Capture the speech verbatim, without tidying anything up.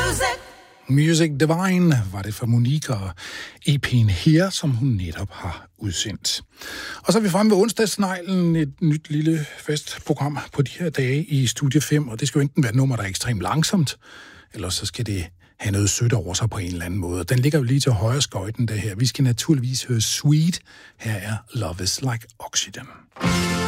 Music Divine var det for Monica og E P'en her, som hun netop har udsendt. Og så er vi fremme ved onsdagssneglen, et nyt lille festprogram på de her dage i Studie fem, og det skal jo enten være et nummer, der er ekstremt langsomt, eller så skal det have noget sødt over sig på en eller anden måde. Den ligger jo lige til højre skøjten, det her. Vi skal naturligvis høre Sweet. Her er Love is Like Oxygen.